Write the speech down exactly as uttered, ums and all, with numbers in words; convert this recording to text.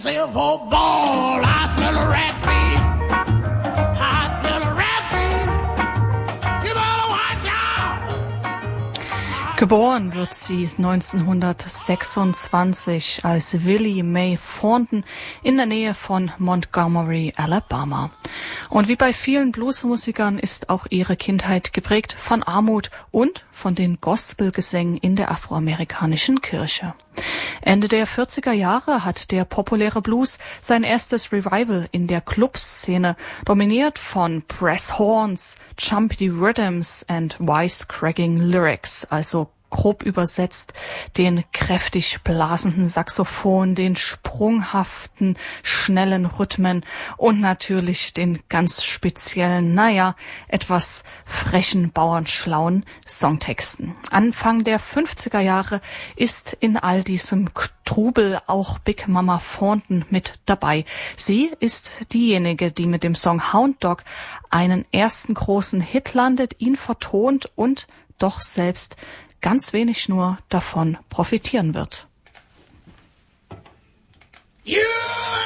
silver ball. I smell a rat meat. I smell a rat meat. You better watch out. Geboren wird sie neunzehnhundertsechsundzwanzig als Willie Mae Thornton in der Nähe von Montgomery, Alabama. Und wie bei vielen Bluesmusikern ist auch ihre Kindheit geprägt von Armut und von den Gospelgesängen in der afroamerikanischen Kirche. Ende der vierziger Jahre hat der populäre Blues sein erstes Revival in der Clubszene, dominiert von Press Horns, Jumpy Rhythms and Wisecracking Lyrics, also grob übersetzt den kräftig blasenden Saxophon, den sprunghaften, schnellen Rhythmen und natürlich den ganz speziellen, naja, etwas frechen, bauernschlauen Songtexten. Anfang der fünfziger Jahre ist in all diesem Trubel auch Big Mama Thornton mit dabei. Sie ist diejenige, die mit dem Song Hound Dog einen ersten großen Hit landet, ihn vertont und doch selbst ganz wenig nur davon profitieren wird. You